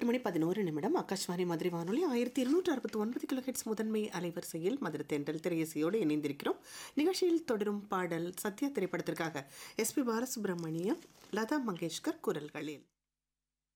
8:11 ஆகாஷ்வாணி மதுரை வானொலி 1269 கிலோஹெட்ஸ் முதன்மை அலைவரிசையில் மதுரை தென்றல் திரையசையோடு இணைந்திருக்கிறோம். நிகழ்ச்சியில் தொடரும் பாடல் சத்யா திரைப்படத்திற்காக எஸ்பி பாலசுப்ரமணியம், லதா மங்கேஷ்கர் குரல்களில்.